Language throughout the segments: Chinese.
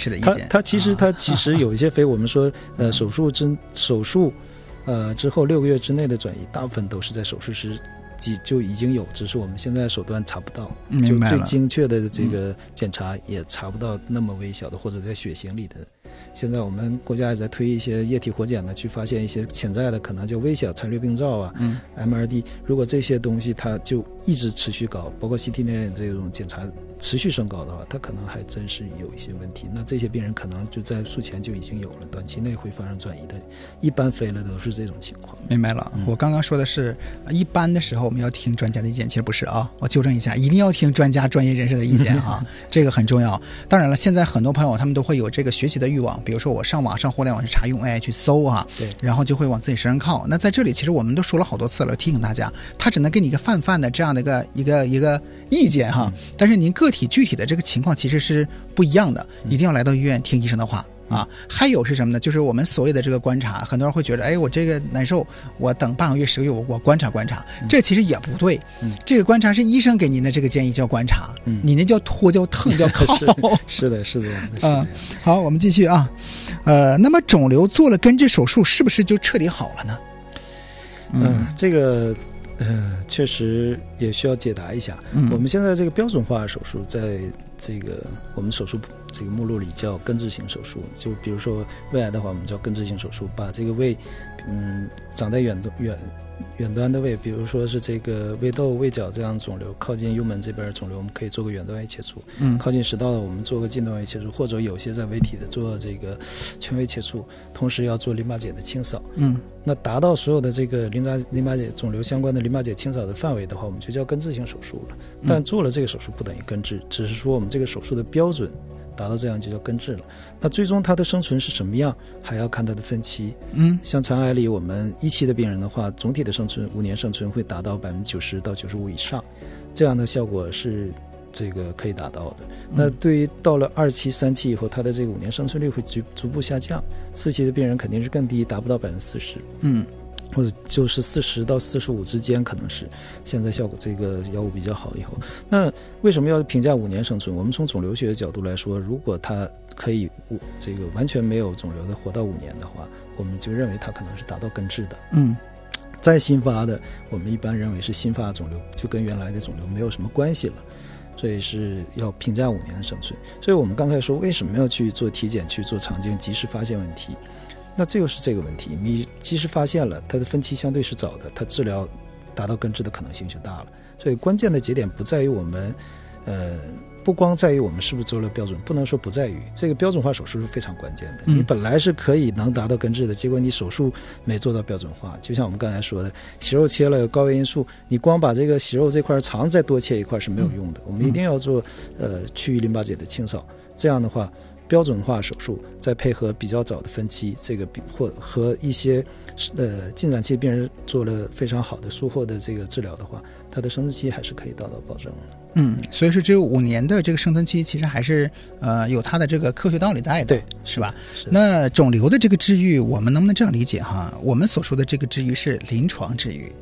士的意见。 它其实有一些非我们说手术之后6个月之内的转移，大部分都是在手术时就已经有，只是我们现在手段查不到，就最精确的这个检查也查不到那么微小的，或者在血型里的。现在我们国家也在推一些液体活检呢，去发现一些潜在的可能叫微小残留病灶啊，MRD。如果这些东西它就一直持续高，包括 CT 内这种检查持续升高的话，它可能还真是有一些问题。那这些病人可能就在术前就已经有了，短期内会发生转移的，一般飞了都是这种情况。 明白了，我刚刚说的是一般的时候我们要听专家的意见，其实不是啊，我纠正一下，一定要听专家专业人士的意见啊，这个很重要。当然了，现在很多朋友他们都会有这个学习的欲望，比如说我上互联网去查，用 AI 去搜啊， 对， 然后就会往自己身上靠。那在这里其实我们都说了好多次了，提醒大家，他只能给你一个泛的这样的一个意见哈，但是您个体具体的这个情况其实是不一样的，一定要来到医院听医生的话。啊，还有是什么呢？就是我们所谓的这个观察，很多人会觉得，哎，我这个难受，我等半个月、10个月，我观察，这其实也不对。这个观察是医生给您的这个建议叫观察，你那叫拖、叫蹭、叫靠。 是的。 好，我们继续啊。那么肿瘤做了根治手术，是不是就彻底好了呢？ 这个确实也需要解答一下。我们现在这个标准化手术，在这个我们手术这个目录里叫根治型手术。就比如说胃癌的话，我们叫根治型手术，把这个胃长在远端的胃，比如说是这个胃窦、胃角这样肿瘤，靠近幽门这边肿瘤，我们可以做个远端胃切除；靠近食道的，我们做个近端胃切除，或者有些在胃体的做这个全胃切除，同时要做淋巴结的清扫。那达到所有的这个淋巴结肿瘤相关的淋巴结清扫的范围的话，我们就叫根治性手术了。但做了这个手术不等于根治，只是说我们这个手术的标准达到这样就叫根治了。那最终它的生存是什么样，还要看它的分期。像肠癌里我们1期的病人的话，总体的生存5年生存会达到90%到95%以上，这样的效果是这个可以达到的。那对于到了2期、3期以后，它的这个5年生存率会逐步下降。4期的病人肯定是更低，达不到40%。或者就是40到45之间，可能是现在效果这个药物比较好以后。那为什么要评价5年生存？我们从肿瘤学的角度来说，如果它可以这个完全没有肿瘤的活到5年的话，我们就认为它可能是达到根治的。再新发的，我们一般认为是新发肿瘤，就跟原来的肿瘤没有什么关系了，所以是要评价5年的生存。所以我们刚才说为什么要去做体检，去做肠镜，及时发现问题。那这就是这个问题，你及时发现了，它的分期相对是早的，它治疗达到根治的可能性就大了。所以关键的节点不在于我们不光在于我们是不是做了标准，不能说不在于，这个标准化手术是非常关键的。你本来是可以能达到根治的，结果你手术没做到标准化。就像我们刚才说的，息肉切了有高危因素，你光把这个息肉这块肠再多切一块是没有用的。我们一定要做区域淋巴结的清扫，这样的话标准化手术再配合比较早的分期，这个和一些进展期病人做了非常好的术后的这个治疗的话，它的生存期还是可以达到保证的。 所以说只有5年的这个生存期，其实还是有它的这个科学道理在的， 对， 是吧？那肿瘤的这个治愈，我们能不能这样理解哈？我们所说的这个治愈是临床治愈。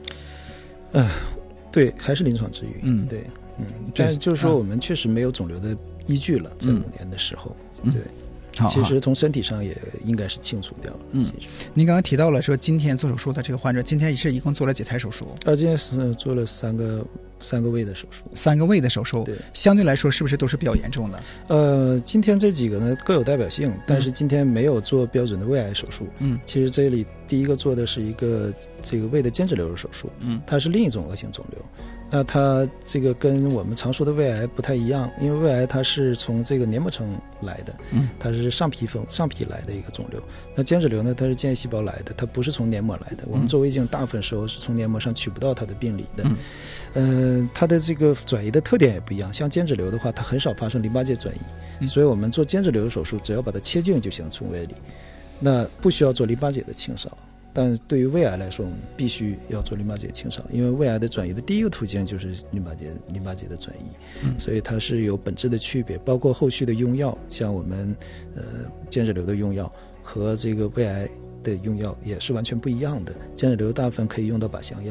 对，还是临床治愈。对，但是就是说我们确实没有肿瘤的依据了，在5年的时候，对。其实从身体上也应该是清除掉了。 您刚刚提到了说今天做手术的这个患者，今天是一共做了几台手术？ 今天是做了3个胃的手术。 3个胃的手术，对，相对来说是不是都是比较严重的？今天这几个呢各有代表性，但是今天没有做标准的胃癌手术。其实这里第一个做的是一个这个胃的间质瘤的手术，它是另一种恶性肿瘤。那它这个跟我们常说的胃癌不太一样，因为胃癌它是从这个黏膜层来的，它是上皮来的一个肿瘤。那间质瘤呢，它是间液细胞来的，它不是从黏膜来的。我们做胃镜大部分时候是从黏膜上取不到它的病理的。它的这个转移的特点也不一样，像间质瘤的话，它很少发生淋巴结转移，所以我们做间质瘤手术只要把它切净就行，从胃里，那不需要做淋巴结的清扫。但对于胃癌来说，我们必须要做淋巴结清扫，因为胃癌的转移的第一个途径就是淋巴结的转移，所以它是有本质的区别，包括后续的用药，像我们间质瘤的用药和这个胃癌的用药也是完全不一样的。间质瘤大部分可以用到靶向药，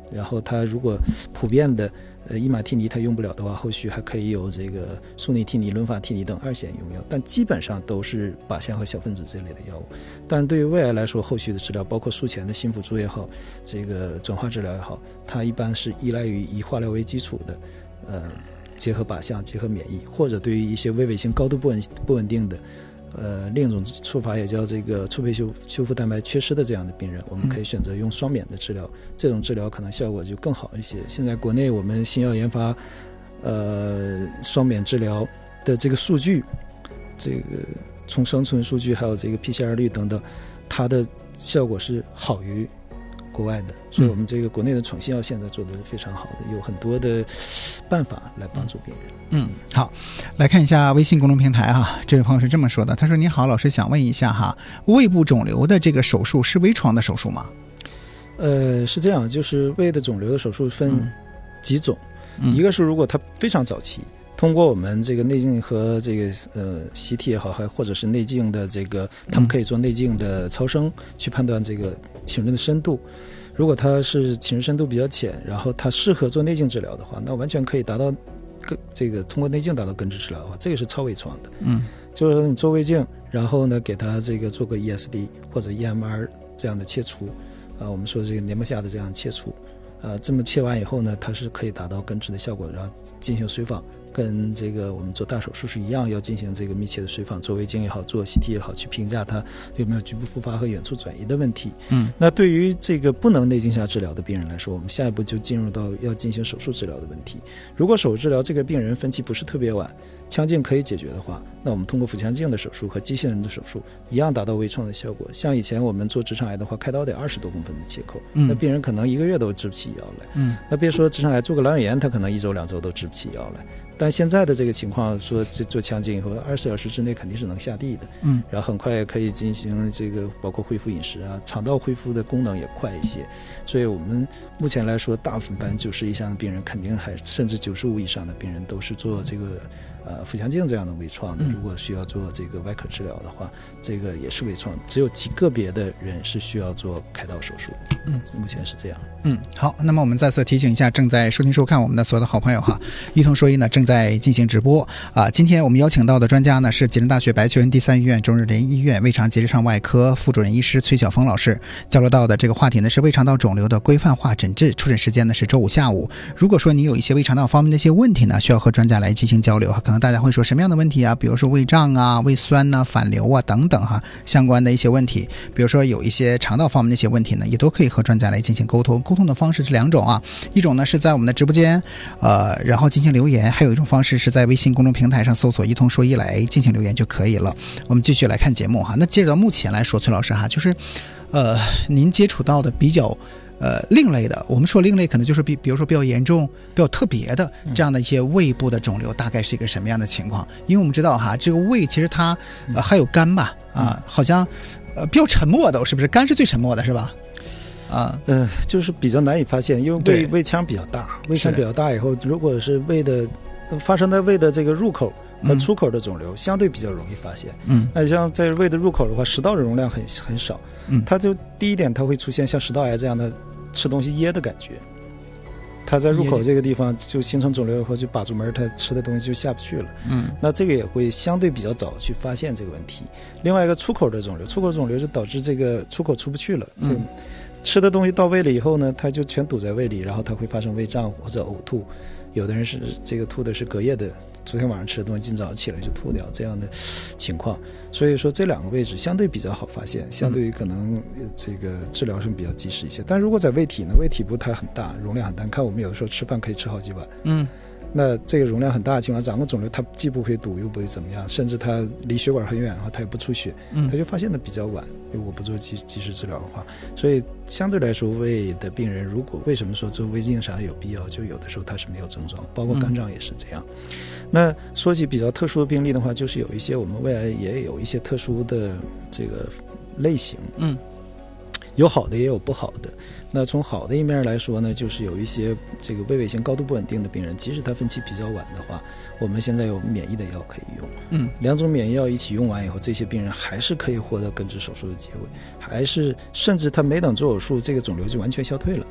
然后它如果普遍的伊马替尼它用不了的话，后续还可以有这个速内替尼、伦法替尼等2线用药，但基本上都是靶向和小分子这类的药物。但对于胃癌来说，后续的治疗包括术前的心辅助也好，这个转化治疗也好，它一般是依赖于以化疗为基础的结合靶向结合免疫，或者对于一些微卫星高度不稳定的另一种说法也叫这个促配修复蛋白缺失的这样的病人，我们可以选择用双免的治疗，这种治疗可能效果就更好一些。现在国内我们新药研发双免治疗的这个数据，这个从生存数据还有这个 PCR 率等等，它的效果是好于国外的，所以我们这个国内的创新药现在做的是非常好的，有很多的办法来帮助病人。 好，来看一下微信公众平台哈，这位朋友是这么说的，他说：“你好，老师想问一下哈，胃部肿瘤的这个手术是微创的手术吗？” 是这样，就是胃的肿瘤的手术分几种，一个是如果它非常早期，通过我们这个内镜和这个CT 也好，还或者是内镜的这个，他们可以做内镜的超声去判断这个浸润的深度。如果它是浸润深度比较浅，然后它适合做内镜治疗的话，那完全可以达到这个通过内镜达到根治治疗的话，这个是超微创的。就是说你做胃镜，然后呢给它这个做个 ESD 或者 EMR 这样的切除，我们说这个黏膜下的这样切除，这么切完以后呢，它是可以达到根治的效果，然后进行随访。跟这个我们做大手术是一样，要进行这个密切的随访，做胃镜也好，做 CT 也好，去评价它有没有局部复发和远处转移的问题。那对于这个不能内镜下治疗的病人来说，我们下一步就进入到要进行手术治疗的问题。如果手术治疗这个病人分期不是特别晚，腔镜可以解决的话，那我们通过腹腔镜的手术和机器人的手术一样达到微创的效果。像以前我们做直肠癌的话，开刀得20多公分的切口，那病人可能1个月都治不起腰来。那别说直肠癌，做个阑尾炎他可能1周2周都治不起腰来。但现在的这个情况说，做腔镜以后24小时之内肯定是能下地的，然后很快可以进行这个包括恢复饮食啊，肠道恢复的功能也快一些。所以我们目前来说，大部分90%以上的病人，肯定还甚至95%以上的病人都是做这个腹腔镜这样的微创的。如果需要做这个外科治疗的话，这个也是微创，只有极个别的人是需要做开刀手术。目前是这样。 好，那么我们再次提醒一下正在收听收看我们的所有的好朋友哈，一同说一呢正在进行直播今天我们邀请到的专家呢是吉林大学白求恩第3医院中日联医院胃肠结直肠外科副主任医师崔晓峰老师，交流到的这个话题呢是胃肠道肿瘤的规范化诊治，出诊时间呢是周5下午。如果说你有一些胃肠道方面的一些问题呢，需要和专家来进行交流，可能大家会说什么样的问题啊？比如说胃胀啊、胃酸啊、反流啊等等相关的一些问题，比如说有一些肠道方面的一些问题呢，也都可以和专家来进行沟通。沟通的方式是2种一种呢是在我们的直播间然后进行留言，还有一种方式是在微信公众平台上搜索一同说一来进行留言就可以了。我们继续来看节目那接着到目前来说，崔老师就是您接触到的比较另类的，我们说另类可能就是比如说比较严重、比较特别的这样的一些胃部的肿瘤，大概是一个什么样的情况？因为我们知道这个胃其实它还有肝吧好像比较沉默的，是不是？肝是最沉默的，是吧？ 就是比较难以发现，因为胃腔比较大，胃腔比较大以后，如果是胃的发生在胃的这个入口和出口的肿瘤，相对比较容易发现。那像在胃的入口的话，食道的容量很少，它就第一点它会出现像食道癌这样的吃东西噎的感觉，它在入口这个地方就形成肿瘤以后就把住门，它吃的东西就下不去了。那这个也会相对比较早去发现这个问题。另外一个出口的肿瘤，出口肿瘤就导致这个出口出不去了，就吃的东西到胃里以后呢，它就全堵在胃里，然后它会发生胃胀或者呕吐。有的人是这个吐的是隔夜的，昨天晚上吃的东西今早起来就吐掉这样的情况。所以说这2个位置相对比较好发现，相对于可能这个治疗上比较及时一些。但如果在胃体呢，胃体部它很大，容量很大，看我们有的时候吃饭可以吃好几碗。那这个容量很大的情况，长个肿瘤它既不会堵又不会怎么样，甚至它离血管很远的话它也不出血，它就发现的比较晚。如果不做及时治疗的话，所以相对来说胃的病人，如果为什么说做胃镜啥有必要，就有的时候它是没有症状，包括肝脏也是这样。那说起比较特殊的病例的话，就是有一些我们胃癌也有一些特殊的这个类型，有好的也有不好的。那从好的一面来说呢，就是有一些这个胃卫星高度不稳定的病人，即使他分期比较晚的话，我们现在有免疫的药可以用。2种免疫药一起用完以后，这些病人还是可以获得根治手术的机会，还是甚至他没等做手术，这个肿瘤就完全消退了。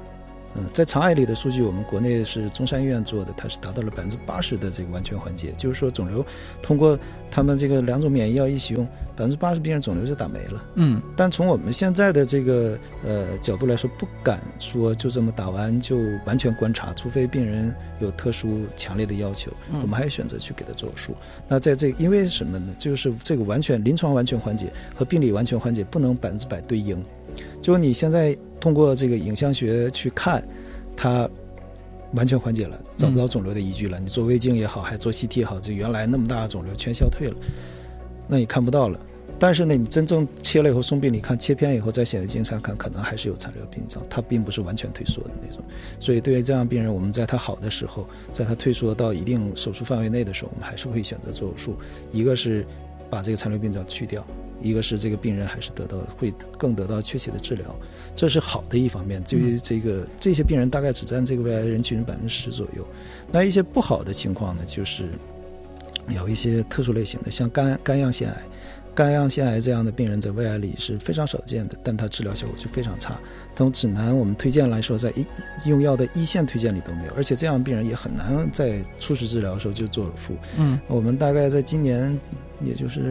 在肠癌里的数据，我们国内是中山医院做的，它是达到了80%的这个完全缓解，就是说肿瘤通过他们这个2种免疫药一起用，80%病人肿瘤就打没了。但从我们现在的这个角度来说，不敢说就这么打完就完全观察，除非病人有特殊强烈的要求，我们还选择去给他做手术。那在这因为什么呢？就是这个临床完全缓解和病理完全缓解不能100%对应。就你现在通过这个影像学去看，它完全缓解了，找不到肿瘤的依据了，你做胃镜也好，还做 CT 也好，这原来那么大的肿瘤全消退了，那你看不到了。但是呢，你真正切了以后送病理看，切片以后在显微镜上看，可能还是有残留病灶，它并不是完全退缩的那种。所以对于这样病人，我们在他好的时候，在他退缩到一定手术范围内的时候，我们还是会选择做手术。一个是把这个残留病灶去掉，一个是这个病人还是会更得到确切的治疗，这是好的一方面。对于这些病人大概只占这个胃癌人群10%左右。那一些不好的情况呢，就是有一些特殊类型的，像肝样腺癌。肝样腺癌这样的病人在胃癌里是非常少见的，但它治疗效果就非常差。从指南我们推荐来说，在用药的1线推荐里都没有，而且这样的病人也很难在初始治疗的时候就做手术。我们大概在今年，也就是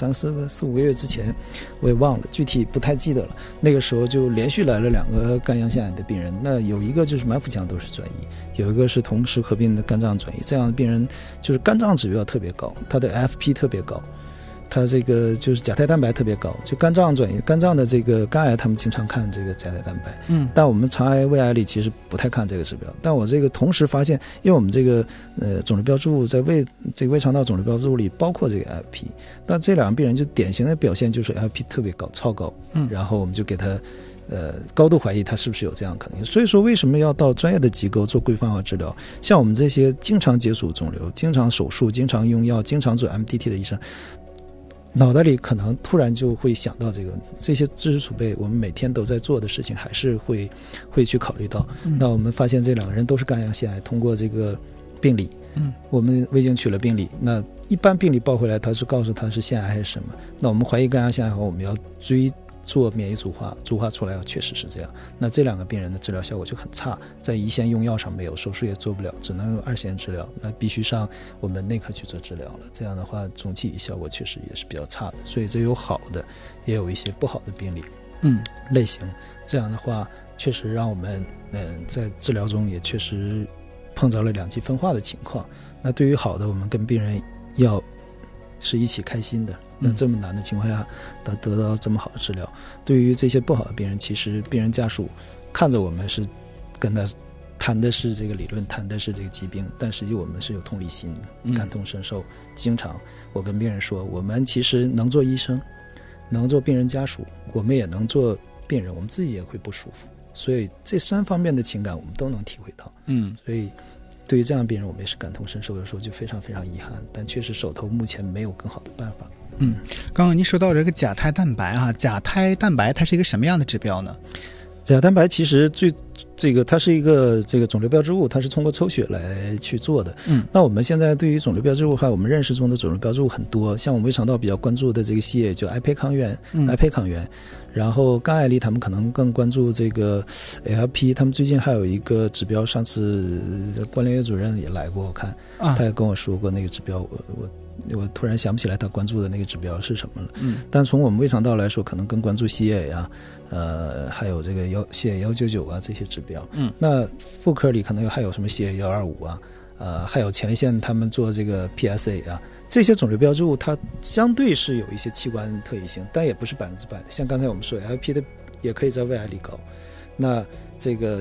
4-5个月之前，我也忘了，具体不太记得了。那个时候就连续来了2个肝样腺癌的病人，那有一个就是满腹腔都是转移，有一个是同时合并的肝脏转移。这样的病人就是肝脏指标特别高，他的 AFP 特别高。它这个就是甲胎蛋白特别高，就肝脏转移，肝脏的这个肝癌他们经常看这个甲胎蛋白，但我们肠癌、胃癌里其实不太看这个指标。但我这个同时发现，因为我们这个肿瘤标志物在胃肠道肿瘤标志物里包括这个 AFP， 那这2个病人就典型的表现就是 AFP 特别高，超高，然后我们就给他高度怀疑他是不是有这样的可能性。所以说为什么要到专业的机构做规范化治疗？像我们这些经常接触肿瘤、经常手术、经常用药、经常做 MDT 的医生，脑袋里可能突然就会想到这些知识储备，我们每天都在做的事情，还是会去考虑到。那我们发现这2个人都是肝样腺癌，通过这个病理，我们胃镜取了病理，那一般病理报回来，他是告诉他是腺癌还是什么。那我们怀疑肝样腺癌后，我们要做免疫组化出来，确实是这样。那这2个病人的治疗效果就很差，在1线用药上没有，手术也做不了，只能用2线治疗，那必须上我们内科去做治疗了。这样的话总体效果确实也是比较差的。所以这有好的，也有一些不好的病理类型。这样的话确实让我们在治疗中也确实碰到了2极分化的情况。那对于好的，我们跟病人要是一起开心的，那这么难的情况下得到这么好的治疗。对于这些不好的病人，其实病人家属看着我们是跟他谈的是这个理论，谈的是这个疾病，但实际我们是有同理心的，感同身受。经常我跟病人说，我们其实能做医生，能做病人家属，我们也能做病人，我们自己也会不舒服。所以这3方面的情感我们都能体会到。所以对于这样的病人我们也是感同身受，有时候就非常非常遗憾，但确实手头目前没有更好的办法。 刚刚您说到这个甲胎蛋白甲胎蛋白它是一个什么样的指标呢？ 甲蛋白其实它是一个这个肿瘤标志物，它是通过抽血来去做的。那我们现在对于肿瘤标志物的话，我们认识中的肿瘤标志物很多，像我们胃肠道比较关注的这个系列叫癌胚抗原，然后肝癌里他们可能更关注这个 ALP， 他们最近还有一个指标，上次关联岳主任也来过，我看他也跟我说过那个指标，我突然想不起来他关注的那个指标是什么了。但从我们胃肠道来说，可能更关注 CA 还有这个CA 199这些指标。那妇科里可能还有什么 CA 125还有前列腺他们做这个 PSA 这些肿瘤标志物它相对是有一些器官特异性，但也不是100%的。像刚才我们说 LP 的也可以在胃癌里高，那这个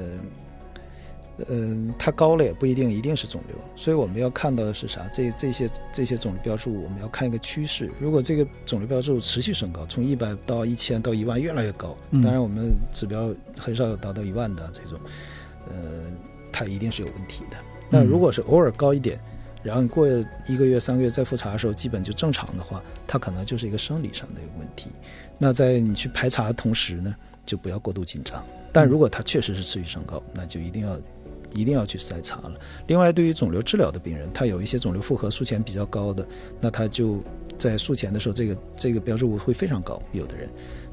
它高了也不一定是肿瘤。所以我们要看到的是啥？这些肿瘤标志物我们要看一个趋势。如果这个肿瘤标志物持续升高，从100到1000到1万越来越高，当然我们指标很少有达到1万的这种，它一定是有问题的。那如果是偶尔高一点，然后你过1个月3个月再复查的时候基本就正常的话，它可能就是一个生理上的一个问题。那在你去排查的同时呢，就不要过度紧张。但如果它确实是持续升高，那就一定要去筛查了。另外对于肿瘤治疗的病人，他有一些肿瘤复合术前比较高的，那他就在术前的时候这个标志物会非常高，有的人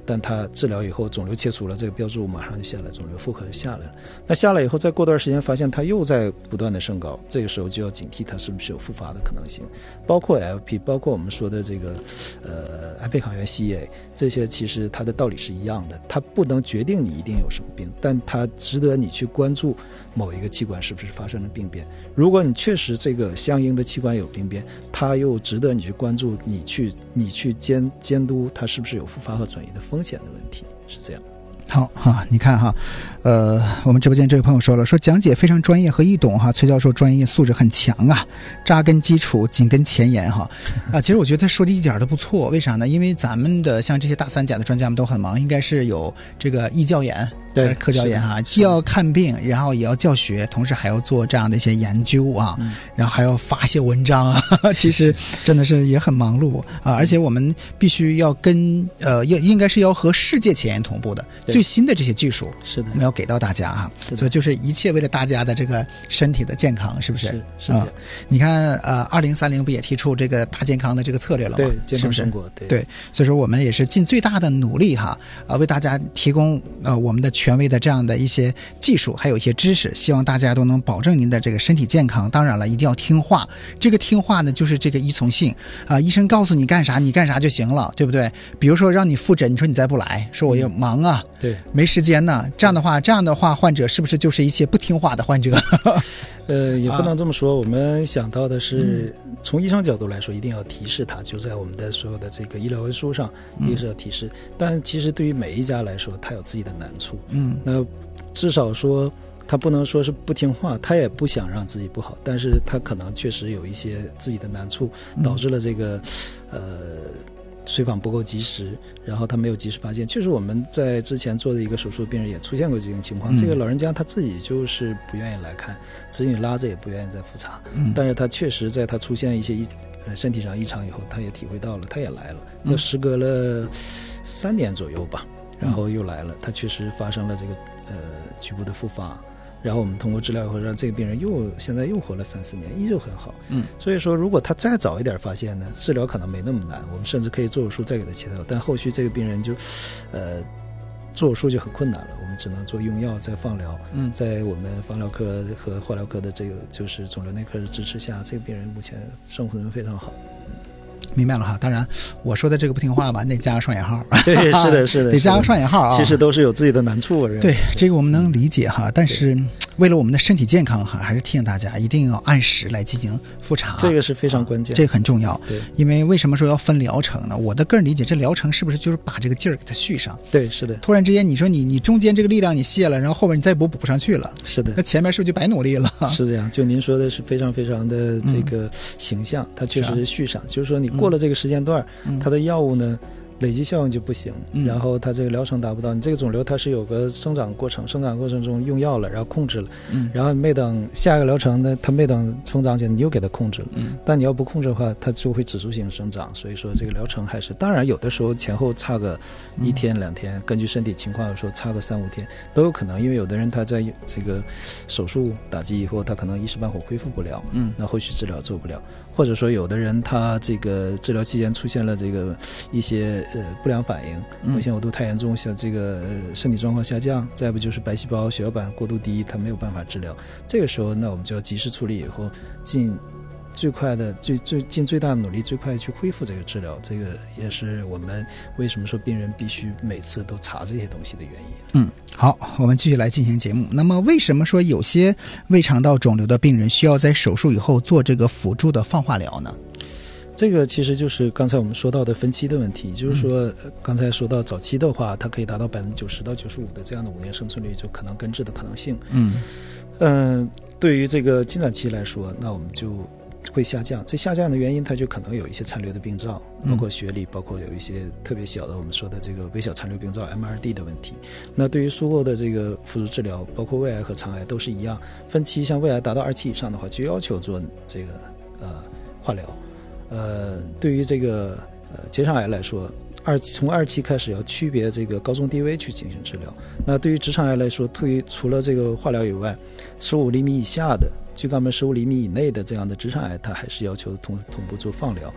但它治疗以后肿瘤切除了，这个标志物马上就下来，肿瘤负荷就下来了。那下来以后再过段时间发现它又在不断的升高，这个时候就要警惕它是不是有复发的可能性。包括 LP， 包括我们说的这个胺胚抗原 CA， 这些其实它的道理是一样的，它不能决定你一定有什么病，但它值得你去关注某一个器官是不是发生了病变。如果你确实这个相应的器官有病变，它又值得你去关注，你去监督它是不是有复发和转移的风险的问题，是这样。 好哈，你看哈，我们直播间这位朋友说了，说讲解非常专业和易懂哈，崔教授专业素质很强啊，扎根基础，紧跟前沿哈。其实我觉得他说的一点都不错，为啥呢？因为咱们的像这些大三甲的专家们都很忙，应该是有这个医教研。对，科教研哈，既要看病，然后也要教学，同时还要做这样的一些研究啊，然后还要发一些文章啊，其实真的是也很忙碌啊。而且我们必须要跟应该是要和世界前沿同步的，最新的这些技术是的，我们要给到大家哈。所以就是一切为了大家的这个身体的健康，是不是？是啊。你看2030不也提出这个大健康的这个策略了吗？对，健康生活，对。所以说我们也是尽最大的努力哈，为大家提供我们的权威的这样的一些技术，还有一些知识，希望大家都能保证您的这个身体健康。当然了，一定要听话。这个听话呢，就是这个依从性啊，医生告诉你干啥，你干啥就行了，对不对？比如说让你复诊，你说你再不来，说我也忙啊，对，没时间呢。这样的话，患者是不是就是一些不听话的患者？ 也不能这么说。我们想到的是，从医生角度来说，一定要提示他，就在我们的所有的这个医疗文书上，一个是要提示。但其实对于每一家来说，他有自己的难处。那至少说，他不能说是不听话，他也不想让自己不好，但是他可能确实有一些自己的难处，导致了这个随访不够及时，然后他没有及时发现。确实我们在之前做的一个手术病人也出现过这种情况，这个老人家他自己就是不愿意来看，子女拉着也不愿意再复查，但是他确实在他出现一些身体上异常以后，他也体会到了，他也来了，那时隔了3年左右吧，然后又来了，他确实发生了这个局部的复发，然后我们通过治疗以后，让这个病人现在又活了3-4年，依旧很好。所以说如果他再早一点发现呢，治疗可能没那么难，我们甚至可以做手术再给他切掉，但后续这个病人就做手术就很困难了，我们只能做用药再放疗。在我们放疗科和化疗科的这个就是肿瘤内科的支持下，这个病人目前生活得非常好。 明白了哈，当然我说的这个不听话吧，那加个双引号。 对，是的，是的， 得加个双引号啊。 其实都是有自己的难处。 对，这个我们能理解哈，但是为了我们的身体健康哈，还是提醒大家一定要按时来进行复查， 这个是非常关键， 这个很重要。对，因为为什么说要分疗程呢？我的个人理解，这疗程是不是就是把这个劲儿给它续上？ 对，是的。 突然之间，你说你中间这个力量你泄了，然后后面你再补不上去了， 是的， 那前面是不是就白努力了？ 是这样，就您说的是非常非常的这个形象，它确实是续上，就是说你过了这个时间段，它的药物呢累积效应就不行，然后它这个疗程达不到，你这个肿瘤它是有个生长过程中用药了，然后控制了，然后没等下一个疗程呢，它没等成长起来，你又给它控制了，但你要不控制的话，它就会指数性生长，所以说这个疗程还是，当然有的时候前后差个1天2天，根据身体情况有时候差个3-5天都有可能，因为有的人他在这个手术打击以后，他可能一时半会恢复不了，那后续治疗做不了，或者说有的人他这个治疗期间出现了这个一些不良反应，恶性呕吐太严重，像这个身体状况下降，再不就是白细胞血小板过度低，它没有办法治疗，这个时候那我们就要及时处理，以后尽最快的尽最大的努力，最快去恢复这个治疗，这个也是我们为什么说病人必须每次都查这些东西的原因。 好，我们继续来进行节目。那么为什么说有些胃肠道肿瘤的病人需要在手术以后做这个辅助的放化疗呢？ 这个其实就是刚才我们说到的分期的问题，就是说刚才说到早期的话，它可以达到90%到95%的这样的5年生存率，就可能根治的可能性。对于这个进展期来说，那我们就会下降，这下降的原因它就可能有一些残留的病灶，包括学历，包括有一些特别小的我们说的这个微小残留病灶 MRD 的问题。那对于术后的这个辅助治疗，包括胃癌和肠癌都是一样，分期像胃癌达到2期以上的话，就要求做这个化疗。对于这个结肠癌来说，从2期开始要区别这个高中低危去进行治疗。那对于直肠癌来说，除了这个化疗以外，15厘米以下的，躯干门15厘米以内的这样的直肠癌，它还是要求同步做放疗。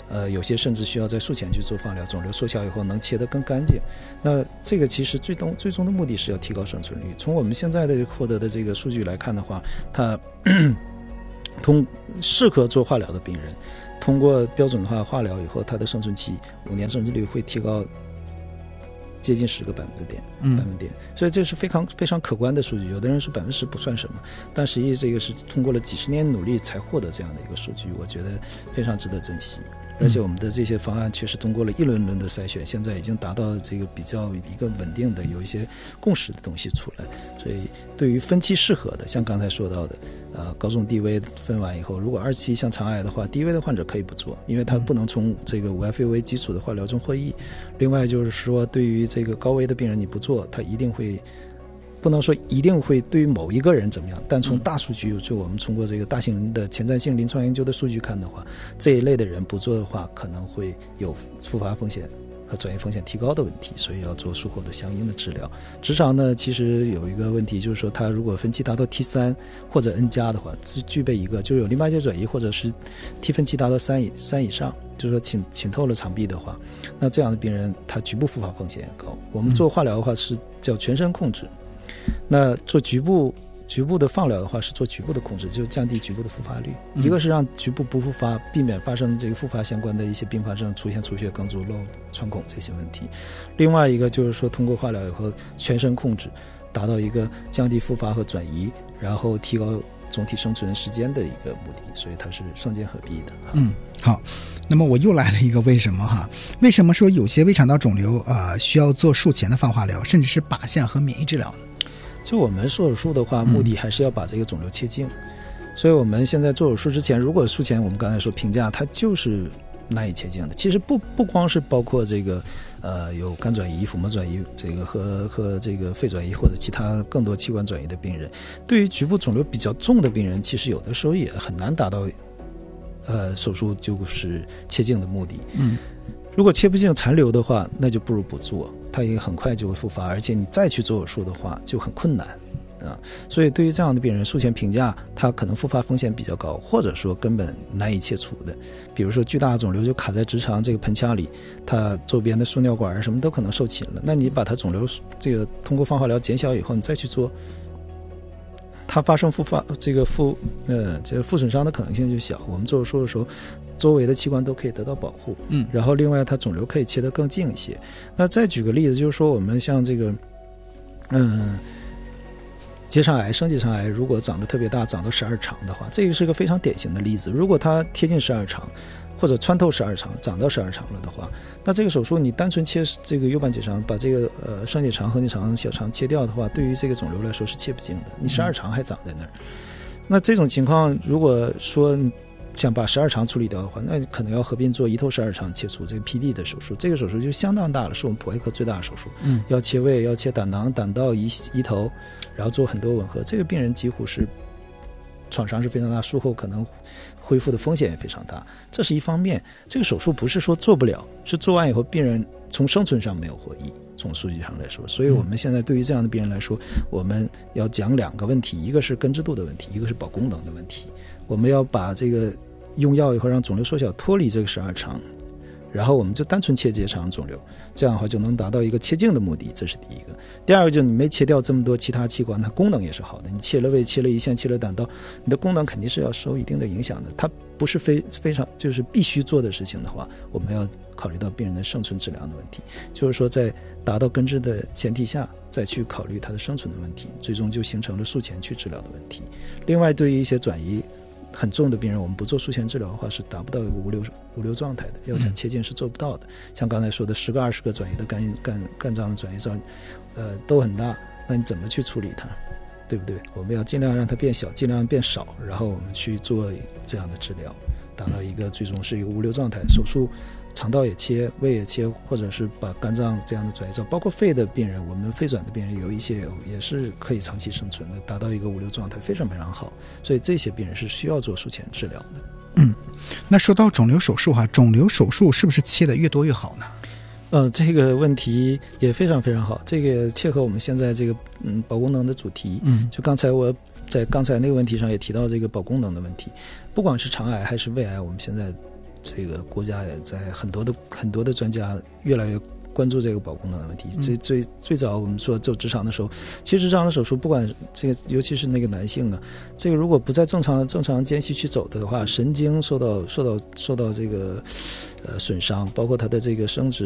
有些甚至需要在术前去做放疗，肿瘤缩小以后能切得更干净。那这个其实最终的目的是要提高生存率。从我们现在的获得的这个数据来看的话，它适合做化疗的病人，通过标准化化疗以后，它的生存期5年生存率会提高接近10个百分点，所以这是非常可观的数据。有的人说10%不算什么，但实际这个是通过了几十年努力才获得这样的一个数据，我觉得非常值得珍惜。而且我们的这些方案确实通过了一轮轮的筛选，现在已经达到这个比较一个稳定的有一些共识的东西出来。所以对于分期适合的，像刚才说到的高中低危分完以后，如果2期像肠癌的话，低危的患者可以不做，因为他不能从这个5FA为基础的化疗中获益。另外就是说，对于这个高危的病人你不做，他不能说一定会对于某一个人怎么样，但从大数据，就我们通过这个大型的前瞻性临床研究的数据看的话，这一类的人不做的话，可能会有复发风险和转移风险提高的问题，所以要做术后的相应的治疗。直肠呢，其实有一个问题，就是说它如果分期达到 T3 或者 N 加的话，具备一个就有淋巴结转移或者是 T 分期达到3以上，就是说浸透了肠壁的话，那这样的病人他局部复发风险也高。我们做化疗的话是叫全身控制，那做局部的放疗的话是做局部的控制，就降低局部的复发率。一个是让局部不复发，避免发生这个复发相关的一些并发症，出现出血、梗阻、瘘、穿孔这些问题。另外一个就是说通过化疗以后全身控制，达到一个降低复发和转移，然后提高总体生存时间的一个目的，所以它是双剑合璧的。 好，那么我又来了一个为什么哈？为什么说有些胃肠道肿瘤需要做术前的放化疗，甚至是靶向和免疫治疗呢？ 就我们做手术的话，目的还是要把这个肿瘤切净，所以我们现在做手术之前，如果术前我们刚才说评价它就是难以切净的，其实不光是包括这个有肝转移、腹膜转移，这个和这个肺转移或者其他更多器官转移的病人，对于局部肿瘤比较重的病人，其实有的时候也很难达到手术就是切净的目的。如果切不净残留的话，那就不如不做，它也很快就会复发，而且你再去做手术的话就很困难所以对于这样的病人，术前评价他可能复发风险比较高，或者说根本难以切除的，比如说巨大的肿瘤就卡在直肠这个盆腔里，它周边的输尿管什么都可能受侵了，那你把它肿瘤这个通过放化疗减小以后，你再去做，它发生这个副损伤的可能性就小。我们做手术的时候，周围的器官都可以得到保护，然后另外它肿瘤可以切得更近一些。那再举个例子，就是说我们像这个结肠癌、升结肠癌如果长得特别大，长到12肠的话，这个是个非常典型的例子。如果它贴近12肠或者穿透12肠，长到12肠了的话，那这个手术你单纯切这个右半结肠，把这个升结肠、横结肠、小肠切掉的话，对于这个肿瘤来说是切不净的，你12肠还长在那儿。那这种情况，如果说想把12肠处理掉的话，那可能要合并做1头12肠切除这个 PD 的手术，这个手术就相当大了，是我们普外科最大的手术。要切胃，要切胆囊、胆道、胰头，然后做很多吻合，这个病人几乎是创伤是非常大，术后可能恢复的风险也非常大。这是一方面，这个手术不是说做不了，是做完以后病人从生存上没有获益，从数据上来说。所以我们现在对于这样的病人来说，我们要讲2个问题，一个是根治度的问题，一个是保功能的问题。我们要把这个用药以后让肿瘤缩小，脱离这个12肠，然后我们就单纯切结肠肿瘤，这样的话就能达到一个切净的目的，这是第一个。第二个就是你没切掉这么多其他器官，它功能也是好的。你切了胃、切了胰腺、切了胆道，你的功能肯定是要受一定的影响的。它不是非常就是必须做的事情的话，我们要考虑到病人的生存质量的问题，就是说在达到根治的前提下，再去考虑它的生存的问题，最终就形成了术前去治疗的问题。另外，对于一些转移很重的病人，我们不做术前治疗的话是达不到一个无瘤状态的，要想切净是做不到的。像刚才说的10个20个转移的肝脏的转移灶都很大，那你怎么去处理它，对不对？我们要尽量让它变小，尽量变少，然后我们去做这样的治疗，达到一个最终是一个无瘤状态。手术肠道也切，胃也切，或者是把肝脏这样的转移灶，包括肺的病人，我们肺转的病人有一些也是可以长期生存的，达到一个无瘤状态，非常非常好。所以这些病人是需要做术前治疗的。 那说到肿瘤手术肿瘤手术是不是切的越多越好呢？ 这个问题也非常非常好，这个切合我们现在这个保功能的主题。就刚才我在刚才那个问题上也提到这个保功能的问题，不管是肠癌还是胃癌，我们现在这个国家也在很多的专家越来越关注这个保功能的问题。最早我们说做直肠的时候，其实直肠的手术不管这个，尤其是那个男性啊，这个如果不在正常间隙去走的话，神经受到这个损伤，包括他的这个生殖